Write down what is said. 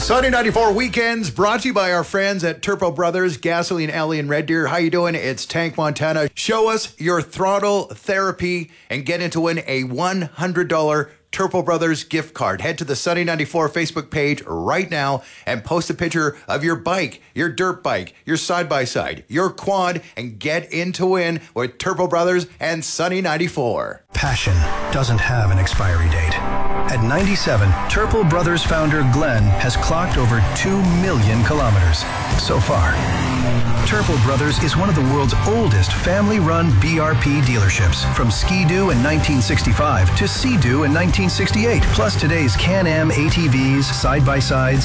Sunny 94 Weekends brought to you by our friends at Turbo Brothers, Gasoline Alley in Red Deer. How you doing? It's Tank Montana. Show us your throttle therapy and get into win a $100 Turbo Brothers gift card. Head to the Sunny 94 Facebook page right now and post a picture of your bike, your dirt bike, your side-by-side, your quad, and get in to win with Turbo Brothers and Sunny 94. Passion doesn't have an expiry date. At 97, Turbo Brothers founder Glenn has clocked over 2 million kilometers so far. Turbo Brothers is one of the world's oldest family-run BRP dealerships, from Ski-Doo in 1965 to Sea-Doo in 1968, plus today's Can-Am ATVs, side-by-sides,